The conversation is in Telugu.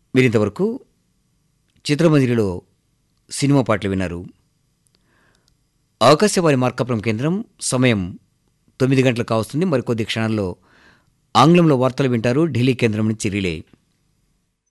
మీరింతవరకు చిత్రమంజరిలో సినిమా పాటలు విన్నారు. ఆకాశవాణి మార్కాపురం కేంద్రం సమయం 9 గంటలు కావస్తుంది. మరికొద్ది క్షణాల్లో ఆంగ్లంలో వార్తలు వింటారు. ఢిల్లీ కేంద్రం నుంచి రిలే.